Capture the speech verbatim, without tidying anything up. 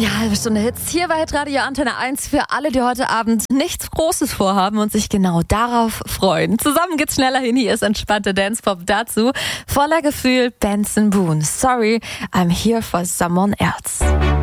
Ja, halbe Stunde Hits hier bei Radio Antenne eins für alle, die heute Abend nichts Großes vorhaben und sich genau darauf freuen. Zusammen geht's schneller hin, hier ist entspannte Dance-Pop dazu. Voller Gefühl, Benson Boone. Sorry, I'm here for someone else.